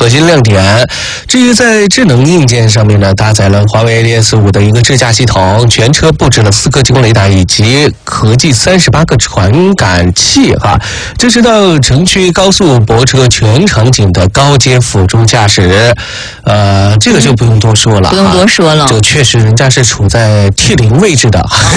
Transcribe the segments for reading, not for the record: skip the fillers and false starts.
核心亮点。至于在智能硬件上面呢，搭载了华为 ADS5的一个智驾系统，全车布置了4个激光雷达以及合计38个传感器哈，支持到城区高速泊车全场景的高阶辅助驾驶。这个就不用多说了， 不用多说了。 这个确实人家是处在 T0 位置的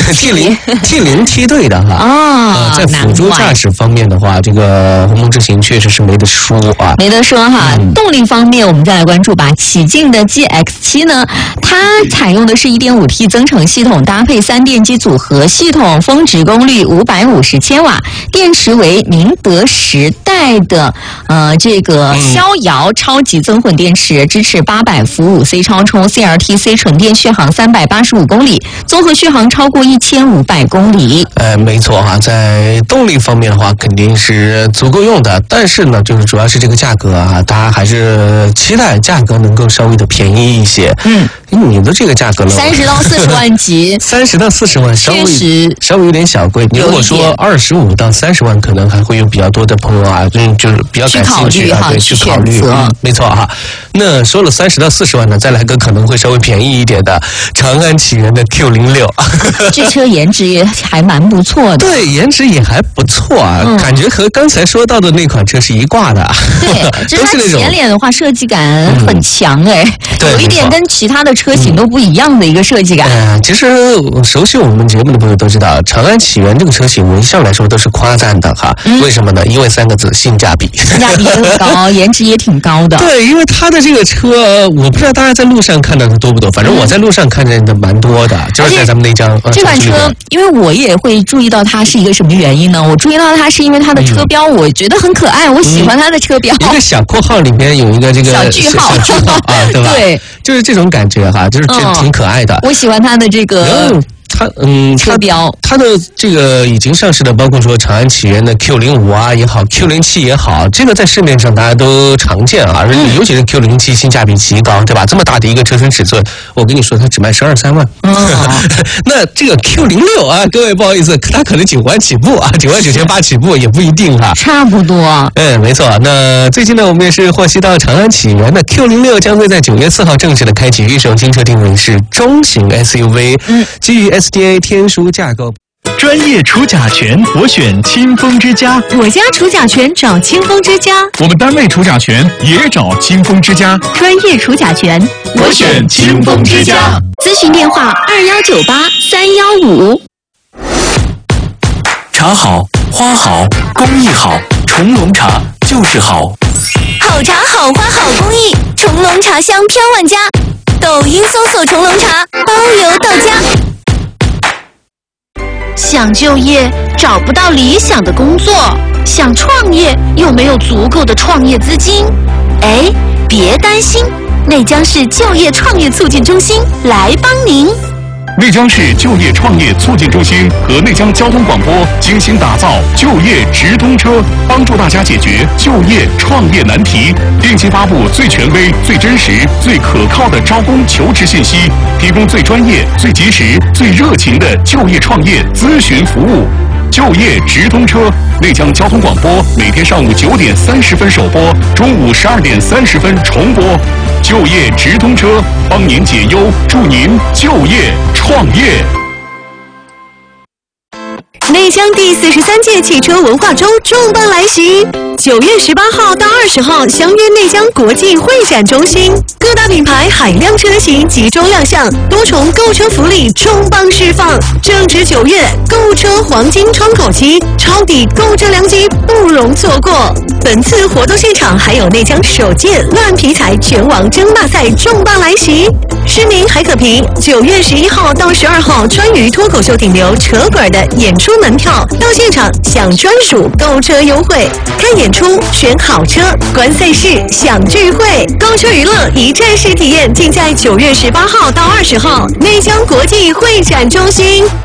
，T0 梯队的哈。在辅助驾驶方面的话，这个鸿蒙智行确实是没得说啊， 没得说哈。动力方面，我们再来关注吧。启劲的 GX7 呢，它采用的是 1.5T 增程系统，搭配3电机组合系统，峰值功率550千瓦，电池为宁德时代的这个逍遥超级增混电池，支持800伏5C 超充 CRT-C 纯电，续航385公里，综合续航超过1500公里。 没错哈，在动力方面的话，肯定是足够用的，但是呢，就是主要是这个价格啊，大家还是期待价格能够稍微的便宜一些。你的这个价格呢 ，30到40万级 ，30到40万，稍微有点小贵。你如果说25到30万，可能还会有比较多的朋友啊，就是比较感兴趣啊，对，去考虑。没错哈。那说了30到40万呢，再来个可能会稍微便宜一点的长安启源的 Q06。 这车颜值也还蛮不错的。 对，颜值也还不错啊，感觉和刚才说到的那款车是一挂的。 对，这是它前脸的话设计感很强有一点跟其他的车型都不一样的一个设计感。 其实熟悉我们节目的朋友都知道，长安启源这个车型我一向来说都是夸赞的哈。为什么呢？因为3个字，性价比。 性价比也很高，颜值也挺高的。 对，因为它的这个车，我不知道大家在路上看到的多不多，反正我在路上看见的蛮多的，就是在咱们那张这款车，因为我也会注意到它是一个什么原因呢？我注意到它是因为它的车标，我觉得很可爱，我喜欢它的车标。 一个小括号里面有一个这个小句号啊，对吧？ 对， 就是这种感觉哈，就是挺可爱的。 我喜欢它的这个。车标， 它的这个已经上市的，包括说长安启源的 Q05啊也好 ，Q07也好，这个在市面上大家都常见啊，而且尤其是 Q07 性价比极高，对吧？这么大的一个车身尺寸，我跟你说，它只卖12-13万。那这个 Q06啊，各位不好意思，它可能9万起步啊，99800起步也不一定哈。 差不多。 没错。那最近呢，我们也是获悉到长安启源的 Q06将会在9月4号正式的开启预售，新车定位是中型 SUV，基于SDA 天书架构。 专业除甲醛，我选清风之家。 我家除甲醛找清风之家。 我们单位除甲醛也找清风之家。 专业除甲醛， 我选清风之家。 咨询电话2198-315。 茶好，花好，工艺好，重龙茶就是好。 好茶好花好工艺，重龙茶香飘万家。抖音搜索重龙茶，包邮到家。 想就业找不到理想的工作，想创业又没有足够的创业资金，别担心，内江市就业创业促进中心来帮您。 内江市就业创业促进中心和内江交通广播精心打造就业直通车，帮助大家解决就业创业难题，定期发布最权威、最真实、最可靠的招工求职信息，提供最专业、最及时、最热情的就业创业咨询服务。就业直通车，内江交通广播每天上午9点30分首播，中午12点30分重播。就业直通车，帮您解忧，助您就业创业。 内江第43届汽车文化周重磅来袭，9月18号到20号相约内江国际会展中心，各大品牌海量车型集中亮相，多重购车福利重磅释放。正值9月，购车黄金窗口期，抄底购车良机不容错过。本次活动现场还有内江首届乱皮财拳王争霸赛重磅来袭，市民还可凭9月11号到12号川渝脱口秀顶流扯滚的演出门票到现场享专属购车优惠，看演出选好车，观赛事享聚会，购车娱乐一站式体验，尽在9月18号到20号内江国际会展中心。